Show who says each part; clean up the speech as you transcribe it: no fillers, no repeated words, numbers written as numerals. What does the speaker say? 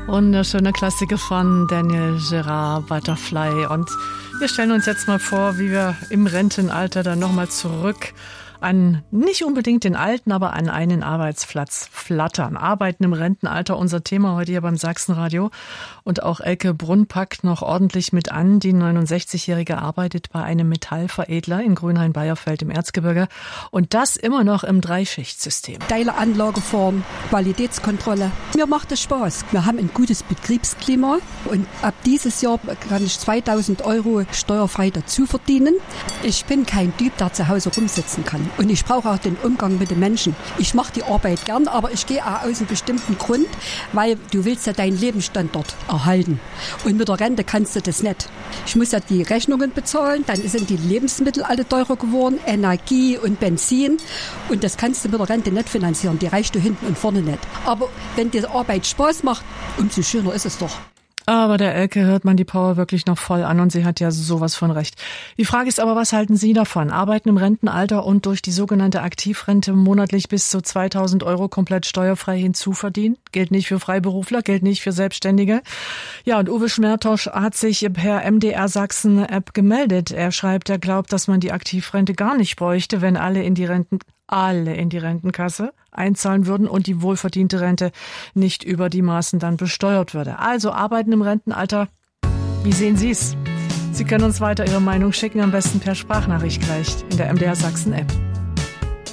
Speaker 1: Wunderschöne Klassiker von Daniel Gerard, Butterfly. Und wir stellen uns jetzt mal vor, wie wir im Rentenalter dann nochmal zurück an nicht unbedingt den alten, aber an einen Arbeitsplatz flattern. Arbeiten im Rentenalter, unser Thema heute hier beim Sachsenradio. Und auch Elke Brunn packt noch ordentlich mit an. Die 69-Jährige arbeitet bei einem Metallveredler in Grünhain-Beierfeld im Erzgebirge. Und das immer noch im Dreischichtsystem.
Speaker 2: Steile Anlageform, Qualitätskontrolle. Mir macht es Spaß. Wir haben ein gutes Betriebsklima. Und ab dieses Jahr kann ich 2.000 € steuerfrei dazu verdienen. Ich bin kein Typ, der zu Hause rumsitzen kann. Und ich brauche auch den Umgang mit den Menschen. Ich mache die Arbeit gern, aber ich gehe auch aus einem bestimmten Grund, weil du willst ja deinen Lebensstandard erhalten. Und mit der Rente kannst du das nicht. Ich muss ja die Rechnungen bezahlen, dann sind die Lebensmittel alle teurer geworden, Energie und Benzin. Und das kannst du mit der Rente nicht finanzieren, die reichst du hinten und vorne nicht. Aber wenn die Arbeit Spaß macht, umso schöner ist es doch.
Speaker 1: Aber der Elke hört man die Power wirklich noch voll an und sie hat ja sowas von recht. Die Frage ist aber, was halten Sie davon? Arbeiten im Rentenalter und durch die sogenannte Aktivrente monatlich bis zu 2.000 € komplett steuerfrei hinzuverdienen? Gilt nicht für Freiberufler, gilt nicht für Selbstständige. Ja, und Uwe Schmertosch hat sich per MDR Sachsen App gemeldet. Er schreibt, er glaubt, dass man die Aktivrente gar nicht bräuchte, wenn alle in die Rentenkasse einzahlen würden und die wohlverdiente Rente nicht über die Maßen dann besteuert würde. Also arbeiten im Rentenalter, wie sehen Sie es? Sie können uns weiter Ihre Meinung schicken, am besten per Sprachnachricht gleich in der MDR Sachsen App.